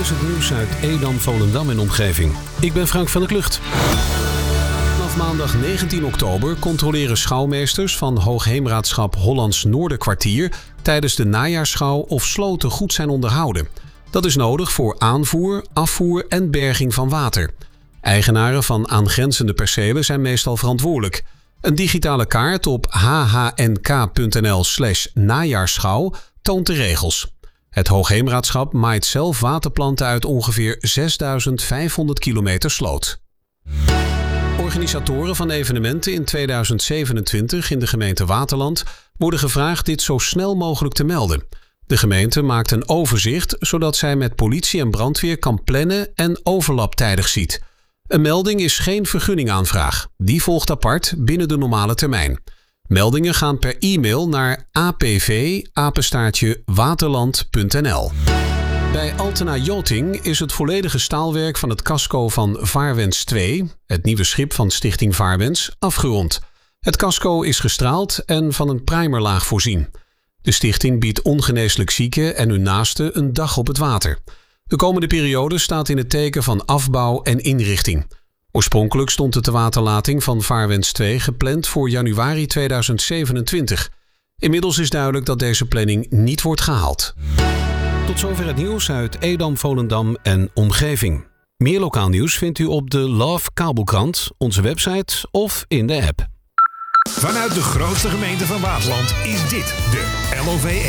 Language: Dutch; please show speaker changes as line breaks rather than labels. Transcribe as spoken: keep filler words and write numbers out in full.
is het nieuws uit Edam, Volendam en omgeving. Ik ben Frank van der Klucht. Vanaf maandag negentien oktober controleren schouwmeesters van Hoogheemraadschap Hollands Noorderkwartier tijdens de najaarsschouw of sloten goed zijn onderhouden. Dat is nodig voor aanvoer, afvoer en berging van water. Eigenaren van aangrenzende percelen zijn meestal verantwoordelijk. Een digitale kaart op h h n k punt n l slash najaarsschouw toont de regels. Het Hoogheemraadschap maait zelf waterplanten uit ongeveer zesduizend vijfhonderd kilometer sloot. Organisatoren van evenementen in tweeduizend zevenentwintig in de gemeente Waterland worden gevraagd dit zo snel mogelijk te melden. De gemeente maakt een overzicht zodat zij met politie en brandweer kan plannen en overlap tijdig ziet. Een melding is geen vergunningaanvraag. Die volgt apart binnen de normale termijn. Meldingen gaan per e-mail naar a p v apenstaartje waterland punt n l. Bij Altena Yachting is het volledige staalwerk van het casco van Vaarwens twee, het nieuwe schip van Stichting Vaarwens, afgerond. Het casco is gestraald en van een primerlaag voorzien. De stichting biedt ongeneeslijk zieken en hun naasten een dag op het water. De komende periode staat in het teken van afbouw en inrichting. Oorspronkelijk stond de tewaterlating van Vaarwens twee gepland voor januari tweeduizend zevenentwintig. Inmiddels is duidelijk dat deze planning niet wordt gehaald. Tot zover het nieuws uit Edam, Volendam en omgeving. Meer lokaal nieuws vindt u op de Love Kabelkrant, onze website of in de app.
Vanuit de grootste gemeente van Waasland is dit de L O V